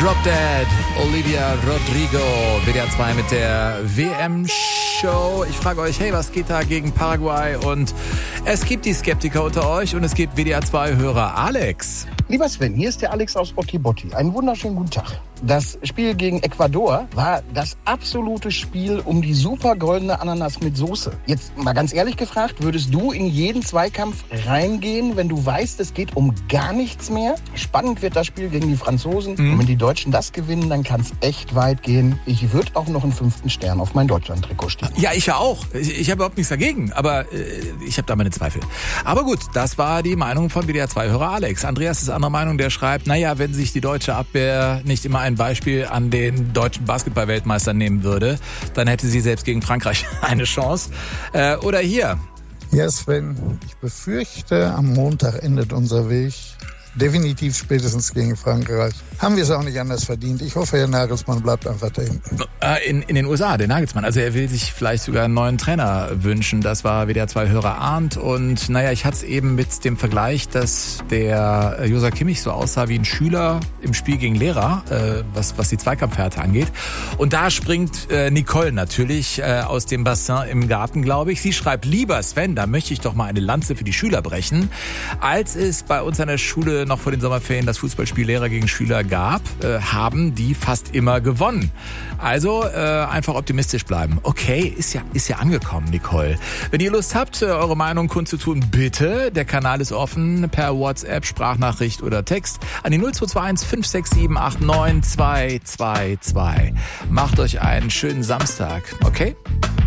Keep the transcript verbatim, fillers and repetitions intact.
Drop Dead, Olivia Rodrigo, W D R zwei mit der W M-Show. Ich frage euch, hey, was geht da gegen Paraguay? Und es gibt die Skeptiker unter euch und es gibt W D R zwei-Hörer Alex. Lieber Sven, hier ist der Alex aus Ottibotti. Einen wunderschönen guten Tag. Das Spiel gegen Ecuador war das absolute Spiel um die super goldene Ananas mit Soße. Jetzt mal ganz ehrlich gefragt, würdest du in jeden Zweikampf reingehen, wenn du weißt, es geht um gar nichts mehr? Spannend wird das Spiel gegen die Franzosen. Mhm. Und wenn die Deutschen das gewinnen, dann kann es echt weit gehen. Ich würde auch noch einen fünften Stern auf mein Deutschland-Trikot stehen. Ja, ich ja auch. Ich, ich habe überhaupt nichts dagegen, aber äh, ich habe da meine Zweifel. Aber gut, das war die Meinung von W D R zwei-Hörer Alex. Andreas ist anderer Meinung, der schreibt, naja, wenn sich die deutsche Abwehr nicht immer ein Beispiel an den deutschen Basketball-Weltmeistern nehmen würde, dann hätte sie selbst gegen Frankreich eine Chance. Äh, oder hier. Ja, Sven, ich befürchte, am Montag endet unser Weg. Definitiv spätestens gegen Frankreich. Haben wir es auch nicht anders verdient. Ich hoffe, Herr Nagelsmann bleibt einfach da hinten. In, in den U S A, der Nagelsmann. Also er will sich vielleicht sogar einen neuen Trainer wünschen. Das war W D R zwei-Hörer Arndt. Und naja, ich hatte es eben mit dem Vergleich, dass der Joshua Kimmich so aussah wie ein Schüler im Spiel gegen Lehrer, äh, was, was die Zweikampfhärte angeht. Und da springt äh, Nicole natürlich äh, aus dem Bassin im Garten, glaube ich. Sie schreibt, lieber Sven, da möchte ich doch mal eine Lanze für die Schüler brechen. Als es bei uns an der Schule noch vor den Sommerferien das Fußballspiel Lehrer gegen Schüler gab, äh, haben die fast immer gewonnen. Also äh, einfach optimistisch bleiben. Okay, ist ja ist ja angekommen, Nicole. Wenn ihr Lust habt, eure Meinung kundzutun, bitte. Der Kanal ist offen per WhatsApp, Sprachnachricht oder Text an die null zwei zwei eins fünf sechs sieben acht neun zwei zwei zwei. Macht euch einen schönen Samstag, okay?